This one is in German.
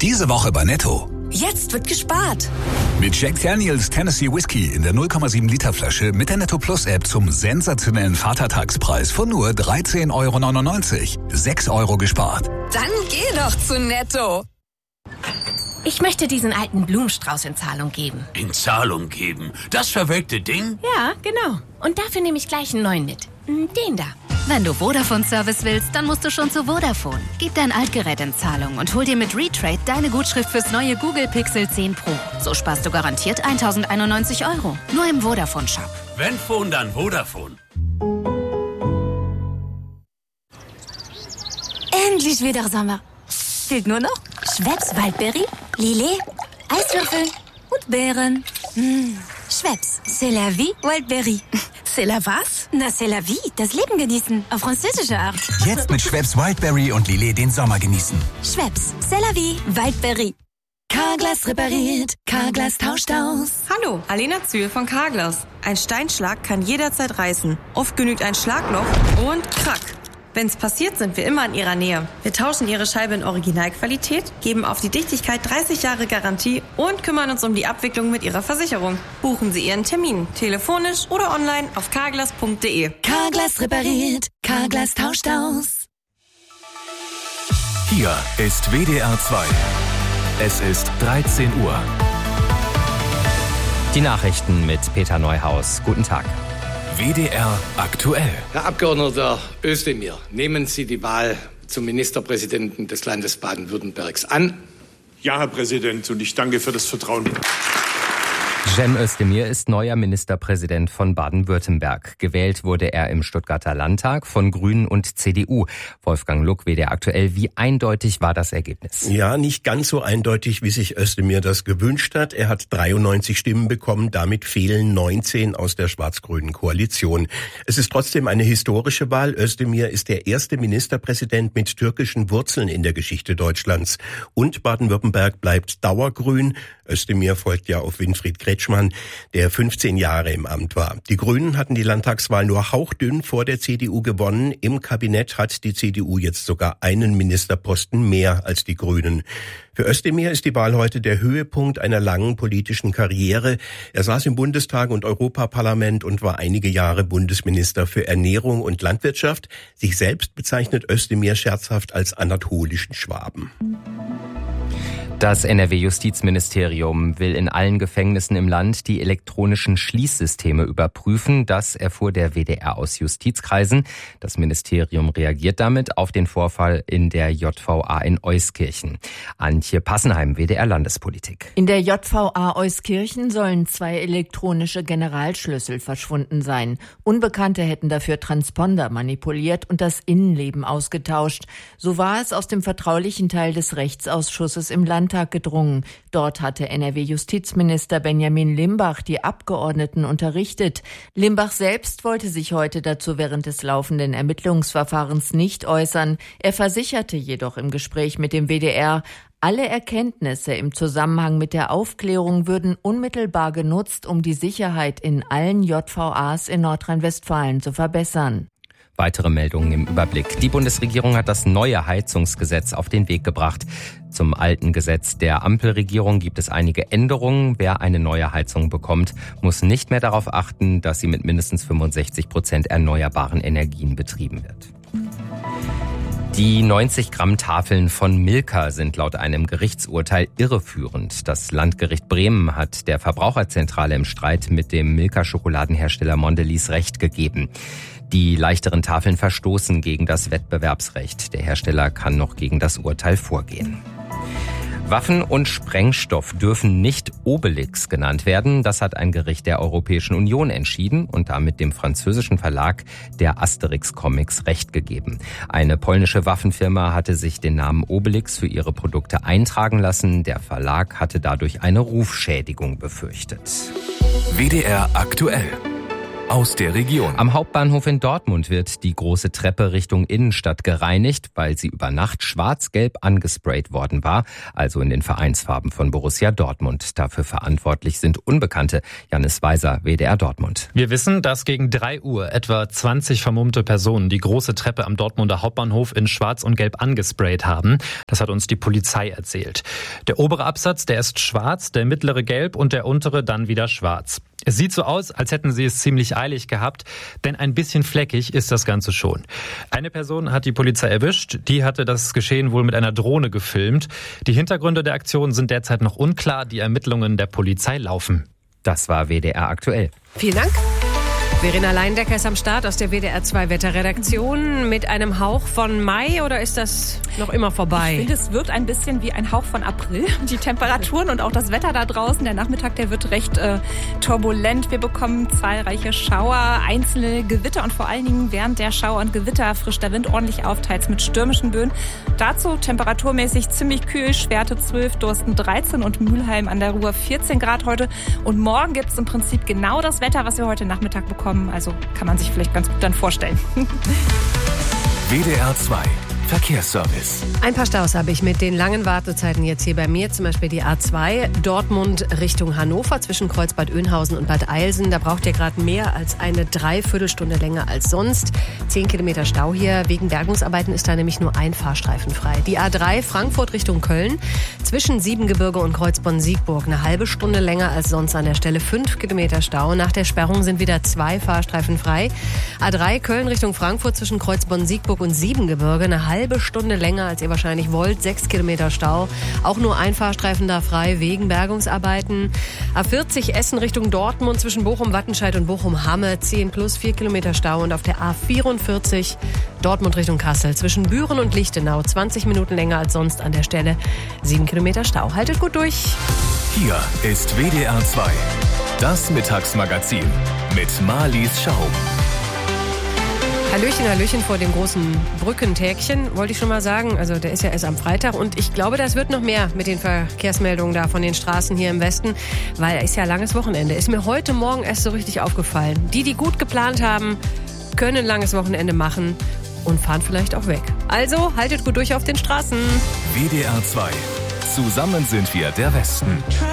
Diese Woche bei Netto. Jetzt wird gespart. Mit Jack Daniels Tennessee Whiskey in der 0,7 Liter Flasche mit der Netto Plus App zum sensationellen Vatertagspreis von nur 13,99 €. 6 € gespart. Dann geh doch zu Netto. Ich möchte diesen alten Blumenstrauß in Zahlung geben. In Zahlung geben? Das verwelkte Ding? Ja, genau. Und dafür nehme ich gleich einen neuen mit. Den da. Wenn du Vodafone-Service willst, dann musst du schon zu Vodafone. Gib dein Altgerät in Zahlung und hol dir mit Retrade deine Gutschrift fürs neue Google Pixel 10 Pro. So sparst du garantiert 1.091 €. Nur im Vodafone-Shop. Wenn Phone, dann Vodafone. Endlich wieder Sommer. Fehlt nur noch Schweppes Waldbeere, Lillet, Eiswürfel und Beeren. Schweppes, c'est la vie, Wildberry. C'est la was? Na, c'est la vie, das Leben genießen, auf französische Art. Jetzt mit Schweppes Wildberry und Lillet den Sommer genießen. Schweppes, c'est la vie, Wildberry. Carglass repariert, Carglass tauscht aus. Hallo, Alena Zühl von Carglass. Ein Steinschlag kann jederzeit reißen. Oft genügt ein Schlagloch und krack. Wenn's passiert, sind wir immer in Ihrer Nähe. Wir tauschen Ihre Scheibe in Originalqualität, geben auf die Dichtigkeit 30 Jahre Garantie und kümmern uns um die Abwicklung mit Ihrer Versicherung. Buchen Sie Ihren Termin, telefonisch oder online auf carglass.de. Carglass repariert, Carglass tauscht aus. Hier ist WDR 2. Es ist 13 Uhr. Die Nachrichten mit Peter Neuhaus. Guten Tag. WDR aktuell. Herr Abgeordneter Özdemir, nehmen Sie die Wahl zum Ministerpräsidenten des Landes Baden-Württembergs an? Ja, Herr Präsident, und ich danke für das Vertrauen. Cem Özdemir ist neuer Ministerpräsident von Baden-Württemberg. Gewählt wurde er im Stuttgarter Landtag von Grünen und CDU. Wolfgang Luck, WDR aktuell. Wie eindeutig war das Ergebnis? Ja, nicht ganz so eindeutig, wie sich Özdemir das gewünscht hat. Er hat 93 Stimmen bekommen, damit fehlen 19 aus der schwarz-grünen Koalition. Es ist trotzdem eine historische Wahl. Özdemir ist der erste Ministerpräsident mit türkischen Wurzeln in der Geschichte Deutschlands. Und Baden-Württemberg bleibt dauergrün. Özdemir folgt ja auf Winfried Kretschmann, der 15 Jahre im Amt war. Die Grünen hatten die Landtagswahl nur hauchdünn vor der CDU gewonnen. Im Kabinett hat die CDU jetzt sogar einen Ministerposten mehr als die Grünen. Für Özdemir ist die Wahl heute der Höhepunkt einer langen politischen Karriere. Er saß im Bundestag und Europaparlament und war einige Jahre Bundesminister für Ernährung und Landwirtschaft. Sich selbst bezeichnet Özdemir scherzhaft als anatolischen Schwaben. Das NRW-Justizministerium will in allen Gefängnissen im Land die elektronischen Schließsysteme überprüfen. Das erfuhr der WDR aus Justizkreisen. Das Ministerium reagiert damit auf den Vorfall in der JVA in Euskirchen. Antje Passenheim, WDR Landespolitik. In der JVA Euskirchen sollen 2 elektronische Generalschlüssel verschwunden sein. Unbekannte hätten dafür Transponder manipuliert und das Innenleben ausgetauscht. So war es aus dem vertraulichen Teil des Rechtsausschusses im Landtag gedrungen. Dort hatte NRW-Justizminister Benjamin Limbach die Abgeordneten unterrichtet. Limbach selbst wollte sich heute dazu während des laufenden Ermittlungsverfahrens nicht äußern. Er versicherte jedoch im Gespräch mit dem WDR, alle Erkenntnisse im Zusammenhang mit der Aufklärung würden unmittelbar genutzt, um die Sicherheit in allen JVAs in Nordrhein-Westfalen zu verbessern. Weitere Meldungen im Überblick. Die Bundesregierung hat das neue Heizungsgesetz auf den Weg gebracht. Zum alten Gesetz der Ampelregierung gibt es einige Änderungen. Wer eine neue Heizung bekommt, muss nicht mehr darauf achten, dass sie mit mindestens 65% erneuerbaren Energien betrieben wird. Die 90 Gramm Tafeln von Milka sind laut einem Gerichtsurteil irreführend. Das Landgericht Bremen hat der Verbraucherzentrale im Streit mit dem Milka-Schokoladenhersteller Mondelez Recht gegeben. Die leichteren Tafeln verstoßen gegen das Wettbewerbsrecht. Der Hersteller kann noch gegen das Urteil vorgehen. Waffen und Sprengstoff dürfen nicht Obelix genannt werden. Das hat ein Gericht der Europäischen Union entschieden und damit dem französischen Verlag der Asterix Comics Recht gegeben. Eine polnische Waffenfirma hatte sich den Namen Obelix für ihre Produkte eintragen lassen. Der Verlag hatte dadurch eine Rufschädigung befürchtet. WDR aktuell. aus der Region. Am Hauptbahnhof in Dortmund wird die große Treppe Richtung Innenstadt gereinigt, weil sie über Nacht schwarz-gelb angesprayt worden war, also in den Vereinsfarben von Borussia Dortmund. Dafür verantwortlich sind Unbekannte. Janis Weiser, WDR Dortmund. Wir wissen, dass gegen 3 Uhr etwa 20 vermummte Personen die große Treppe am Dortmunder Hauptbahnhof in schwarz und gelb angesprayt haben. Das hat uns die Polizei erzählt. Der obere Absatz, der ist schwarz, der mittlere gelb und der untere dann wieder schwarz. Es sieht so aus, als hätten sie es ziemlich eilig gehabt, denn ein bisschen fleckig ist das Ganze schon. Eine Person hat die Polizei erwischt, die hatte das Geschehen wohl mit einer Drohne gefilmt. Die Hintergründe der Aktion sind derzeit noch unklar, die Ermittlungen der Polizei laufen. Das war WDR aktuell. Vielen Dank. Verena Leindecker ist am Start aus der WDR 2 Wetterredaktion mit einem Hauch von Mai, oder ist das noch immer vorbei? Ich finde, es wird ein bisschen wie ein Hauch von April. Die Temperaturen und auch das Wetter da draußen, der Nachmittag, der wird recht turbulent. Wir bekommen zahlreiche Schauer, einzelne Gewitter und vor allen Dingen während der Schauer und Gewitter frischt der Wind ordentlich auf, teils mit stürmischen Böen. Dazu temperaturmäßig ziemlich kühl, Schwerte 12, Dorsten 13 und Mülheim an der Ruhr 14 Grad heute. Und morgen gibt es im Prinzip genau das Wetter, was wir heute Nachmittag bekommen. Also kann man sich vielleicht ganz gut dann vorstellen. WDR 2 Verkehrsservice. Ein paar Staus habe ich mit den langen Wartezeiten jetzt hier bei mir. Zum Beispiel die A2 Dortmund Richtung Hannover zwischen Kreuzbad Oeynhausen und Bad Eilsen. Da braucht ihr gerade mehr als eine Dreiviertelstunde länger als sonst. 10 Kilometer Stau hier. Wegen Bergungsarbeiten ist da nämlich nur ein Fahrstreifen frei. Die A3 Frankfurt Richtung Köln zwischen Siebengebirge und Kreuzbonn-Siegburg. Eine halbe Stunde länger als sonst an der Stelle. 5 Kilometer Stau. Nach der Sperrung sind wieder 2 Fahrstreifen frei. A3 Köln Richtung Frankfurt zwischen Kreuzbonn-Siegburg und Siebengebirge. Eine halbe Stunde länger, als ihr wahrscheinlich wollt. 6 Kilometer Stau. Auch nur ein Fahrstreifen da frei wegen Bergungsarbeiten. A40 Essen Richtung Dortmund zwischen Bochum-Wattenscheid und Bochum-Hamme. 10 plus 4 Kilometer Stau. Und auf der A44 Dortmund Richtung Kassel zwischen Büren und Lichtenau. 20 Minuten länger als sonst an der Stelle. 7 Kilometer Stau. Haltet gut durch. Hier ist WDR 2. Das Mittagsmagazin mit Marlies Schaum. Hallöchen, Hallöchen vor dem großen Brückentägchen, wollte ich schon mal sagen. Also der ist ja erst am Freitag und ich glaube, das wird noch mehr mit den Verkehrsmeldungen da von den Straßen hier im Westen, weil es ist ja langes Wochenende. Ist mir heute Morgen erst so richtig aufgefallen. Die gut geplant haben, können ein langes Wochenende machen und fahren vielleicht auch weg. Also haltet gut durch auf den Straßen. WDR 2. Zusammen sind wir der Westen.